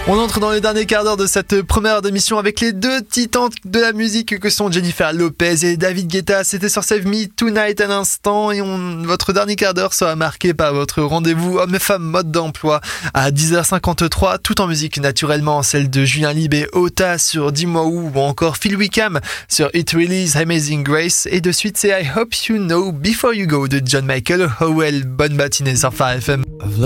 On entre dans le dernier quart d'heure de cette première émission avec les deux titans de la musique que sont Jennifer Lopez et David Guetta. C'était sur Save Me Tonight à l'instant et votre dernier quart d'heure sera marqué par votre rendez-vous hommes et femmes mode d'emploi à 10h53, tout en musique naturellement, celle de Julien Lieb et Ota sur Dis-moi où ou encore Phil Wickham sur It Really Is Amazing Grace et de suite c'est I Hope You Know Before You Go de John Michael Howell. Bonne matinée sur Phare FM.